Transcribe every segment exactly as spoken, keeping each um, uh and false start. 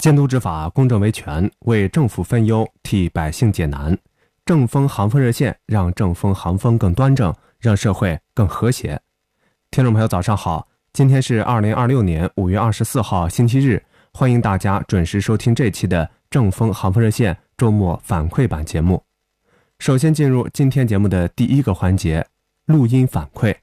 监督执法，公正维权，为政府分忧，替百姓解难。正风航风热线，让正风航风更端正，让社会更和谐。听众朋友早上好，今天是二零二六年五月二十四号星期日，欢迎大家准时收听这期的正风航风热线周末反馈版节目。首先进入今天节目的第一个环节，录音反馈。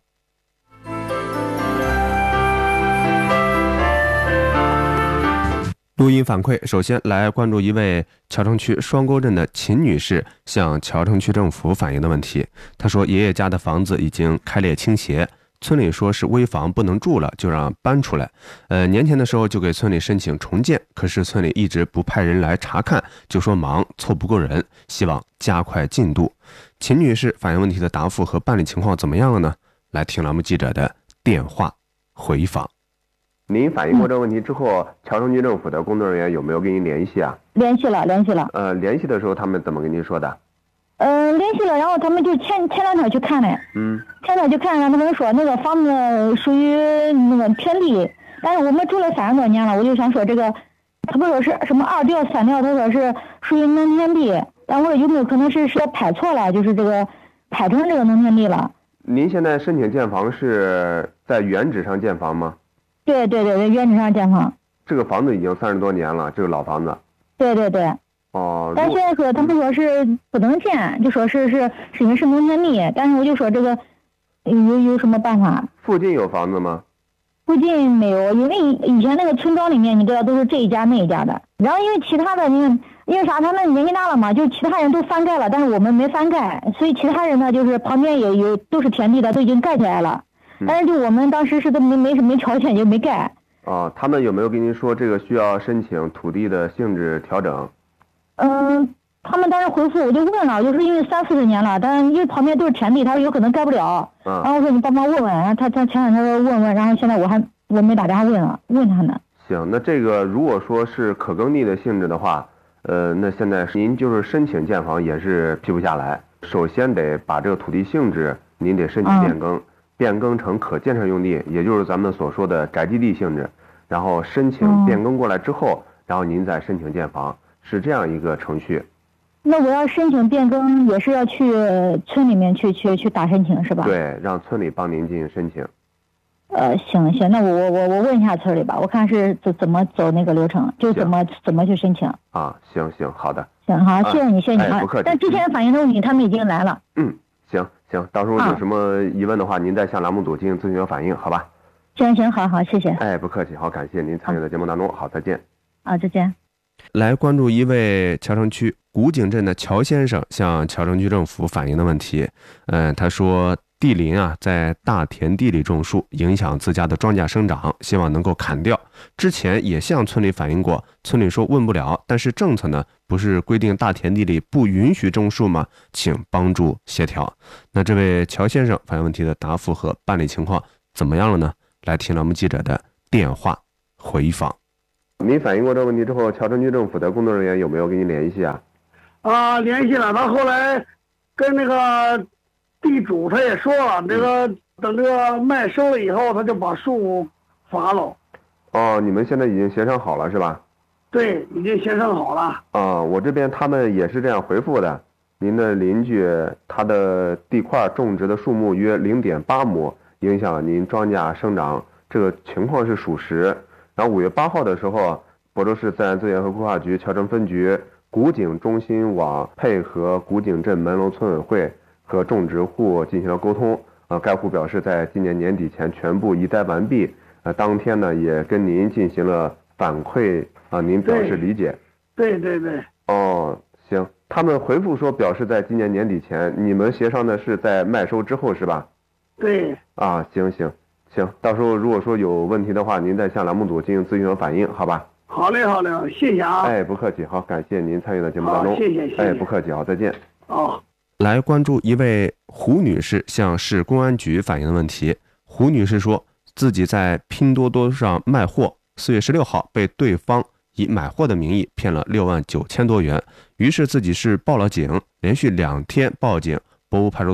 录音反馈，首先来关注一位谯城区双沟镇的秦女士向谯城区政府反映的问题。她说，爷爷家的房子已经开裂倾斜，村里说是危房不能住了，就让搬出来。呃，年前的时候就给村里申请重建，可是村里一直不派人来查看，就说忙，凑不够人，希望加快进度。秦女士反映问题的答复和办理情况怎么样了呢？来听栏目记者的电话回访。您反映过这个问题之后，谯城区政府的工作人员有没有跟您联系啊？ 联系了，联系了。 呃，联系的时候他们怎么跟您说的？ 呃，联系了，然后他们就前前两天去看了。 嗯。 前两天去看，让他们说那个房子属于那个田地，但是我们住了三十多年了，我就想说这个，他不说是什么二调三调，他说是属于农田地，但我说有没有可能是是拍错了，就是这个拍成这个农田地了。 您现在申请建房是在原址上建房吗？ 对对对，原址上建房。 这个房子已经三十多年了，这个老房子。 对对对。 哦。 但现在说他们说是不能建，就说是是是因为是农田地，但是我就说这个有有什么办法？ 附近有房子吗？ 附近没有，因为以前那个村庄里面，你知道都是这一家那一家的。然后因为其他的，因为因为啥，他们年纪大了嘛，就其他人都翻盖了，但是我们没翻盖，所以其他人呢，就是旁边也有都是田地的，都已经盖起来了。但是就我们当时是都没没没条件就没盖。 哦，他们有没有跟您说这个需要申请土地的性质调整？ 嗯，他们当时回复我就问了，就是因为三四十年了，但是因为旁边都是田地，他说有可能盖不了。嗯。然后我说你帮忙问问，然后他他前两天说问问，然后现在我还我没打电话问了，问他呢。 行，那这个如果说是可耕地的性质的话，呃，那现在您就是申请建房也是批不下来，首先得把这个土地性质您得申请变更。嗯，变更成可建设用地，也就是咱们所说的宅基地性质，然后申请变更过来之后，嗯，然后您再申请建房，是这样一个程序。 那我要申请变更，也是要去村里面去去去打申请是吧？ 对，让村里帮您进行申请。 呃，行行，那我我我我问一下村里吧，我看是怎怎么走那个流程，就怎么怎么去申请。 啊，行行，好的。 行好，谢谢你，谢谢你啊。 哎，不客气。 但之前反映的问题，他们已经来了。 嗯，行。行，到时候有什么疑问的话，啊，您再向栏目组进行咨询和反映，好吧？ 行行，好好，谢谢。 哎，不客气，好，感谢您参与到节目当中，好，再见。 啊，再见。 来关注一位谯城区古井镇的乔先生向谯城区政府反映的问题。嗯，他说地邻啊在大田地里种树，影响自家的庄稼生长，希望能够砍掉。之前也向村里反映过，村里说问不了，但是政策呢不是规定大田地里不允许种树吗？请帮助协调。那这位乔先生反映问题的答复和办理情况怎么样了呢？来听栏目记者的电话回访。您反映过这个问题之后，谯城区政府的工作人员有没有跟您联系啊？ 啊，联系了。他后来跟那个地主他也说了，这个等这个麦收了以后，他就把树伐了。 哦，你们现在已经协商好了是吧？ 对，已经协商好了。 啊，我这边他们也是这样回复的。您的邻居他的地块种植的树木约 零点八亩，影响您庄稼生长，这个情况是属实。然后五月八号的时候，亳州市自然资源和规划局谯城分局古井中心网配合古井镇门楼村委会和种植户进行了沟通。呃，该户表示在今年年底前全部移栽完毕。呃，当天呢也跟您进行了反馈啊，您表示理解。 对对对。 哦，行，他们回复说表示在今年年底前，你们协商的是在麦收之后是吧？ 对。 啊，行行。行，到时候如果说有问题的话，您再向栏目组进行咨询和反映，好吧？ 好嘞，好嘞，谢谢啊！ 哎，不客气，好，感谢您参与到节目当中， 谢谢，谢谢。 哎，不客气，好，再见。 哦， 来关注一位胡女士向市公安局反映的问题。胡女士说，自己在拼多多上卖货，四月十六号被对方以买货的名义骗了六万九千多元，于是自己是报了警，连续两天报警，博物派出所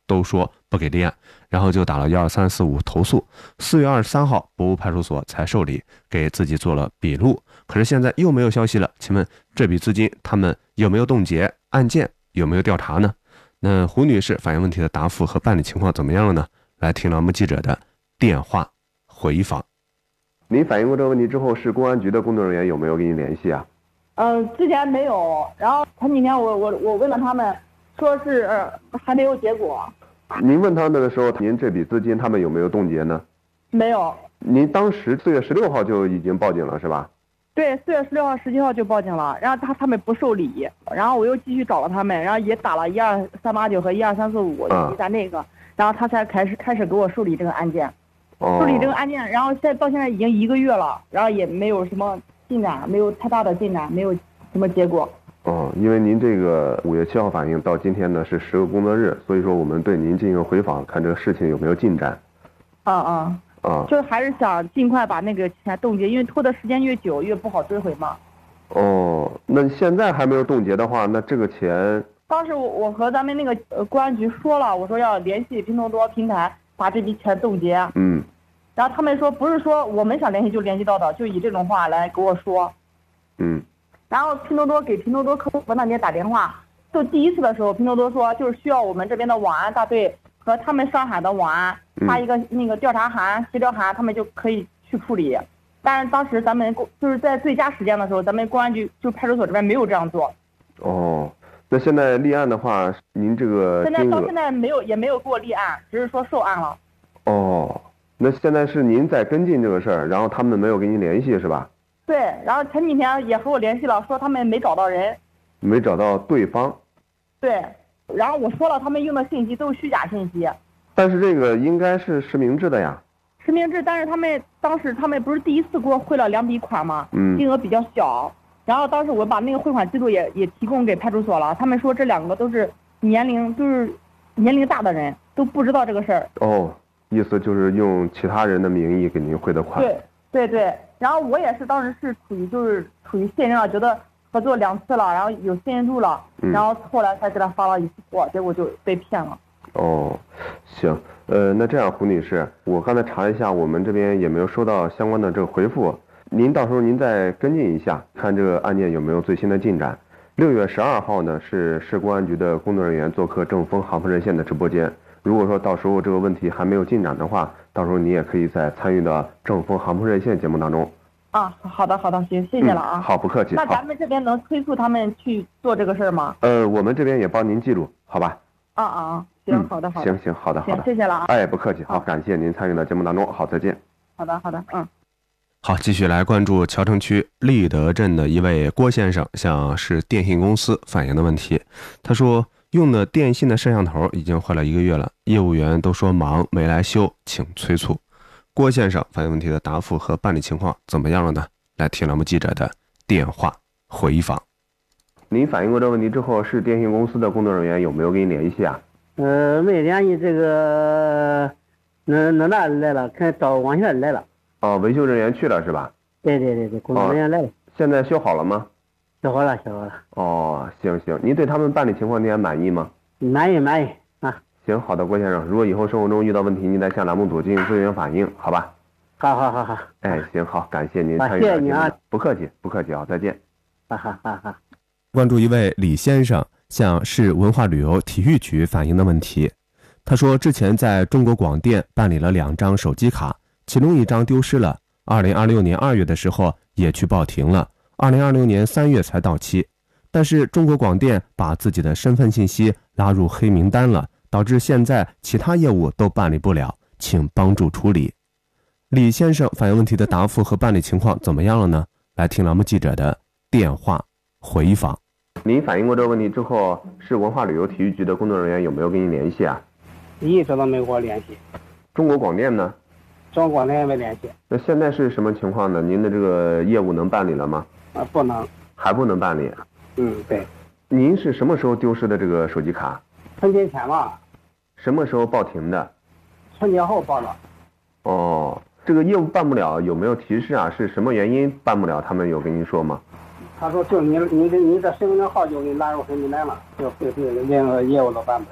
都说不给立案，然后就打了一二三四五投诉。四月二十三号，博物派出所才受理，给自己做了笔录。可是现在又没有消息了，请问这笔资金他们有没有冻结？案件有没有调查呢？那胡女士反映问题的答复和办理情况怎么样了呢？来听栏目记者的电话回访。您反映过这个问题之后，市公安局的工作人员有没有跟您联系啊？ 呃，之前没有，然后前几天我我我问了他们，说是、呃、还没有结果。 您问他们的时候，您这笔资金他们有没有冻结呢？ 没有。 您当时四月十六号就已经报警了是吧？ 对，四月十六号、十七号就报警了，然后他他们不受理，然后我又继续找了他们，然后也打了一二三八九和一二三四五以及在那个，然后他才开始开始给我受理这个案件。受理这个案件，然后现在到现在已经一个月了，然后也没有什么进展，没有太大的进展，没有什么结果。 哦，因为您这个五月七号反映到今天呢是十个工作日，所以说我们对您进行回访，看这个事情有没有进展。 啊啊啊！就是还是想尽快把那个钱冻结，因为拖的时间越久越不好追回嘛。 哦，那现在还没有冻结的话，那这个钱…… 当时我我和咱们那个呃公安局说了，我说要联系拼多多平台。把这笔钱冻结， 嗯， 然后他们说不是说我们想联系就联系到的，就以这种话来给我说， 嗯， 然后拼多多给拼多多客服那边打电话，就第一次的时候，拼多多说就是需要我们这边的网安大队和他们上海的网安发一个那个调查函、协调函，他们就可以去处理。但是当时咱们就是在最佳时间的时候，咱们公安局就派出所这边没有这样做。 哦。那现在立案的话，您这个现在到现在没有也没有给我立案，只是说受案了。 哦，那现在是您在跟进这个事儿，然后他们没有跟您联系是吧？ 对，然后前几天也和我联系了，说他们没找到人， 没找到对方。 对，然后我说了，他们用的信息都是虚假信息。 但是这个应该是实名制的呀。 实名制，但是他们当时他们不是第一次给我汇了两笔款吗？ 嗯， 金额比较小。然后当时我把那个汇款记录也也提供给派出所了，他们说这两个都是年龄都是年龄大的人，都不知道这个事儿。 哦，意思就是用其他人的名义给您汇的款。 对对对，然后我也是当时是处于就是处于信任了，觉得合作两次了，然后有信任度了， 嗯、 然后后来才给他发了一次货，结果就被骗了。 哦，行，呃，那这样胡女士，我刚才查了一下，我们这边也没有收到相关的这个回复。您到时候您再跟进一下，看这个案件有没有最新的进展。六月十二号呢是市公安局的工作人员做客正风航空热线的直播间。如果说到时候这个问题还没有进展的话，到时候你也可以再参与到正风航空热线节目当中。 啊，好的好的，行，谢谢了啊。 嗯、好，不客气。 那咱们这边能催促他们去做这个事儿吗？ 呃，我们这边也帮您记录，好吧？ 啊啊，行，好的好的。 行行，好的好的， 谢谢了啊。 哎，不客气，好，感谢您参与到节目当中，好，再见。 好的好的，嗯。 好，继续来关注谯城区立德镇的一位郭先生向市电信公司反映的问题。他说，用的电信的摄像头已经坏了一个月了，业务员都说忙没来修，请催促。郭先生反映问题的答复和办理情况怎么样了呢？来听栏目记者的电话回访。您反映过这个问题之后，市电信公司的工作人员有没有跟您联系啊？ 呃，没联系，这个那那那来了，看找网线来了。 哦，维修人员去了是吧？ 对对对对，工作人员来了。哦、 现在修好了吗？ 修好了，修好了。 哦，行行，您对他们办理情况您还满意吗？ 满意满意啊。 行，好的，郭先生，如果以后生活中遇到问题，您再向栏目组进行咨询反映，好吧？ 好好好好。 哎，行好，感谢您参与。 谢谢您啊， 不客气不客气啊，再见。 哈哈哈哈。 关注一位李先生向市文化旅游体育局反映的问题。他说，之前在中国广电办理了两张手机卡。其中一张丢失了，二零二六年二月的时候也去报停了，二零二六年三月才到期。但是中国广电把自己的身份信息拉入黑名单了，导致现在其他业务都办理不了，请帮助处理。李先生反映问题的答复和办理情况怎么样了呢？来听栏目记者的电话回访。您反映过这个问题之后，市文化旅游体育局的工作人员有没有跟您联系啊？ 一直都没跟我联系。 中国广电呢？ 中国广电也没联系。 那现在是什么情况呢？您的这个业务能办理了吗？ 啊，不能。 还不能办理？ 嗯，对。 您是什么时候丢失的这个手机卡？ 春节前吧。 什么时候报停的？ 春节后报的。 哦，这个业务办不了，有没有提示啊？是什么原因办不了？他们有跟您说吗？ 他说就你你的你的身份证号就给你拉入黑名单了，就这这任何业务都办不了。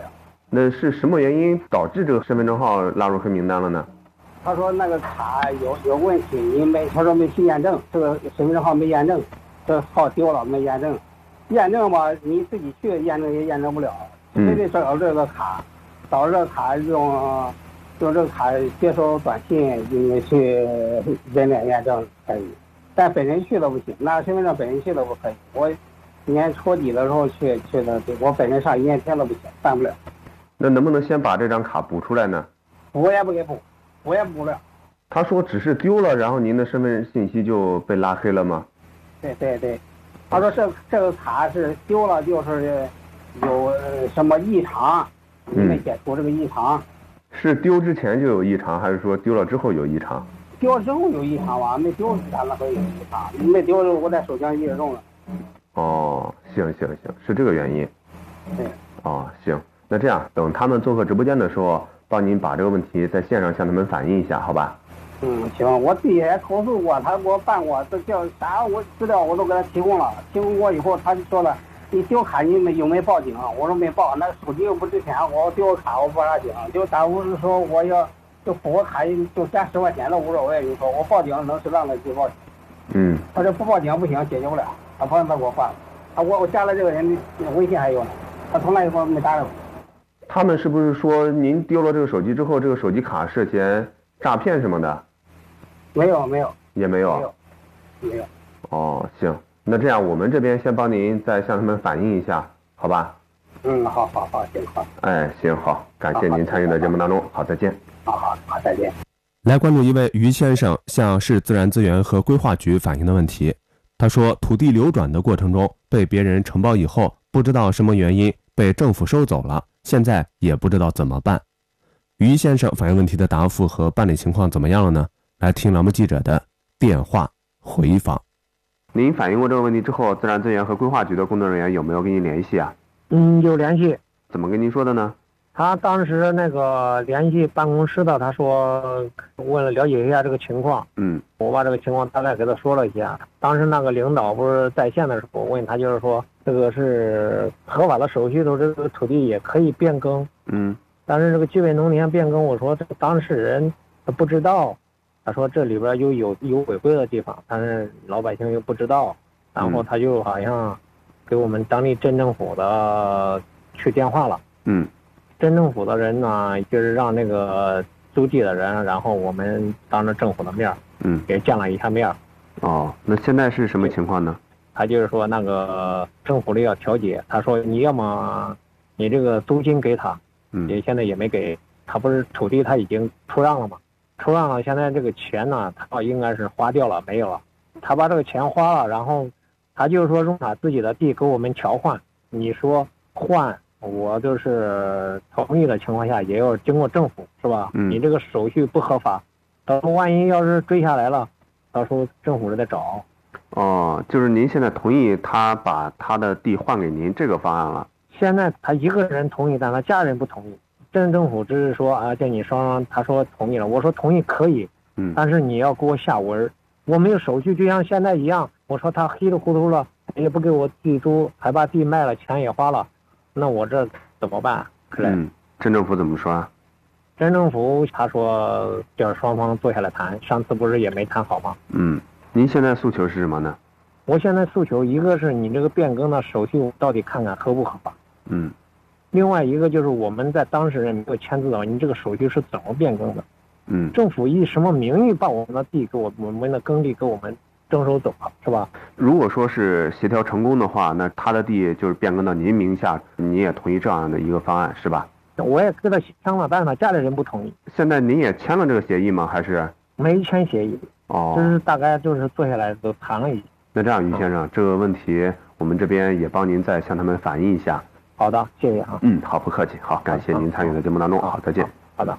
那是什么原因导致这个身份证号拉入黑名单了呢？ 他说那个卡有有问题，你没他说没去验证，这个身份证号没验证，这号丢了没验证，验证吧你自己去验证也验证不了，非得找这个卡，找这个卡用用这个卡接收短信，你去人脸验证可以，但本人去了不行，拿身份证本人去了不可以。我年初底的时候去去的，我本人上医院填了不行，办不了。 那能不能先把这张卡补出来呢？ 我也不给补，我也补不了。 他说只是丢了，然后您的身份信息就被拉黑了吗？ 对对对，他说这这个卡是丢了，就是有什么异常，你没解除这个异常。 嗯、是丢之前就有异常，还是说丢了之后有异常？ 丢了之后有异常吧，没丢之前那会有异常，没丢的我在手枪一直中了。 哦，行行行，是这个原因。 对。 哦，行。那这样，等他们做客直播间的时候，帮您把这个问题在线上向他们反映一下，好吧？ 嗯，行，我自己也投诉过，他给我办过，这叫啥我资料我都给他提供了，提供过以后，他就说了，你丢卡你没有没报警？我说没报，那手机又不值钱，我丢个卡我报啥警？就打我是说我要就补个卡就加十块钱都无所谓，就说我报警能适当的去报警。 嗯。 他这不报警不行，解决不了，他不让他给我换了，他我我加了这个人的微信还有呢，他从来以后没打扰我。 他们是不是说您丢了这个手机之后，这个手机卡涉嫌诈骗什么的？ 没有没有， 也没有， 没有，没有。 哦，行，那这样我们这边先帮您再向他们反映一下，好吧？ 嗯，好好好，行好。 哎，行好，感谢您参与的节目当中，好，再见。 好好好，再见。 来关注一位于先生向市自然资源和规划局反映的问题。他说，土地流转的过程中被别人承包以后，不知道什么原因被政府收走了。现在也不知道怎么办。于先生反映问题的答复和办理情况怎么样了呢？来听栏目记者的电话回访。您反映过这个问题之后，自然资源和规划局的工作人员有没有跟您联系啊？ 嗯，有联系。 怎么跟您说的呢？ 他当时那个联系办公室的，他说为了了解一下这个情况。 嗯， 我把这个情况大概给他说了一下。当时那个领导不是在线的时候，我问他就是说这个是合法的手续，都这个土地也可以变更。 嗯， 但是这个基本农田变更，我说这个当事人他不知道，他说这里边又有有违规的地方，但是老百姓又不知道，然后他就好像给我们当地镇政府的去电话了。 嗯。 镇政府的人呢，就是让那个租地的人，然后我们当着政府的面， 嗯， 也见了一下面。 哦，那现在是什么情况呢？ 他就是说那个政府里要调解，他说你要么你这个租金给他， 嗯， 也现在也没给，他不是土地他已经出让了吗？出让了，现在这个钱呢，他应该是花掉了，没有了。他把这个钱花了，然后他就是说用他自己的地给我们调换，你说换。我就是同意的情况下，也要经过政府，是吧？ 嗯， 你这个手续不合法，到时候万一要是追下来了，到时候政府就得找。 哦，就是您现在同意他把他的地换给您这个方案了？ 现在他一个人同意，但他家人不同意。镇政府只是说啊，叫你双方，他说同意了，我说同意可以， 嗯， 但是你要给我下文，我没有手续，就像现在一样。我说他稀里糊涂了，也不给我地租，还把地卖了，钱也花了。那我这怎么办？ 嗯，镇政府怎么说啊？ 镇政府他说叫双方坐下来谈，上次不是也没谈好吗？ 嗯，您现在诉求是什么呢？ 我现在诉求一个是你这个变更的手续到底看看合不合法。 嗯。 另外一个就是我们在当事人没有签字的，你这个手续是怎么变更的？ 嗯。 政府以什么名义把我们的地给我我们的耕地给我们征收走了，是吧？ 如果说是协调成功的话，那他的地就是变更到您名下，你也同意这样的一个方案，是吧？ 我也跟他签了，但是他家里人不同意。 现在您也签了这个协议吗？还是没签协议？ 哦， 就是大概就是坐下来都谈了一下。 那这样，于先生，嗯、这个问题我们这边也帮您再向他们反映一下。 好的，谢谢啊。 嗯，好，不客气。好，感谢您参与的节目当中。好，再见。 好的。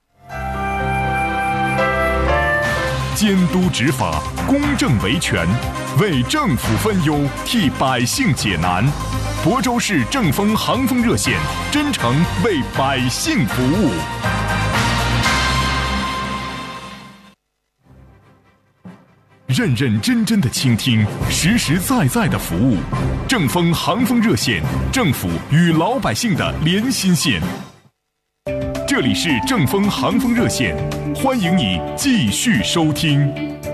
监督执法，公正维权，为政府分忧，替百姓解难。亳州市正风航风热线，真诚为百姓服务。认认真真的倾听，实实在在的服务。正风航风热线，政府与老百姓的连心线。 这里是正风航风热线，欢迎你继续收听。